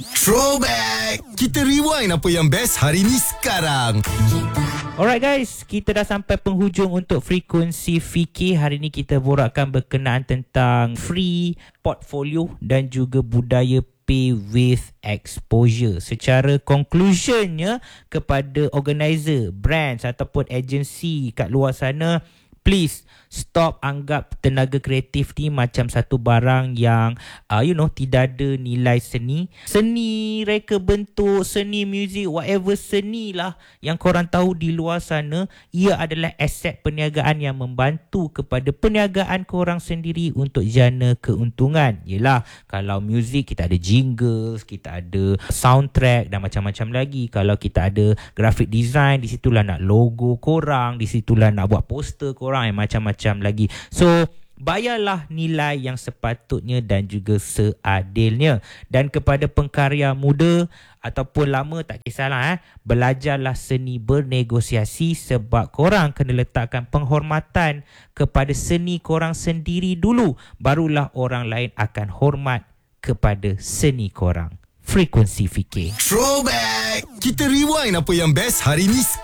Throwback. Kita rewind apa yang best hari ni sekarang. Alright guys, kita dah sampai penghujung untuk frekuensi fikir. Hari ni kita borakkan berkenaan tentang free portfolio dan juga budaya pay with exposure. Secara conclusionnya kepada organizer, brands ataupun agensi kat luar sana, please stop anggap tenaga kreatif ni macam satu barang yang tidak ada nilai seni. Seni reka bentuk, seni muzik, whatever seni lah yang korang tahu di luar sana, ia adalah aset perniagaan yang membantu kepada perniagaan korang sendiri untuk jana keuntungan. Yelah, kalau muzik kita ada jingles, kita ada soundtrack dan macam-macam lagi. Kalau kita ada graphic design, di situlah nak logo korang, di situlah nak buat poster korang, macam-macam lagi. So bayarlah nilai yang sepatutnya dan juga seadilnya. Dan kepada pengkarya muda ataupun lama, tak kisahlah, belajarlah seni bernegosiasi, sebab korang kena letakkan penghormatan kepada seni korang sendiri dulu, barulah orang lain akan hormat kepada seni korang. Frekuensi fikir. Throwback. Kita rewind apa yang best hari ni